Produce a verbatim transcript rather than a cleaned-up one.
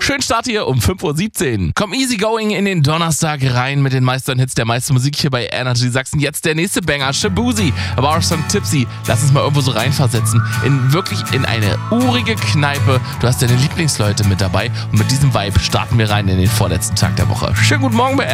Schön Start hier um fünf Uhr siebzehn. Komm easy going in den Donnerstag rein mit den Meistern-Hits der meisten Musik hier bei Energy Sachsen. Jetzt der nächste Banger, Shabuzi, aber auch Song Tipsy. Lass uns mal irgendwo so reinversetzen. In wirklich in eine urige Kneipe. Du hast deine Lieblingsleute mit dabei und mit diesem Vibe starten wir rein in den vorletzten Tag der Woche. Schönen guten Morgen bei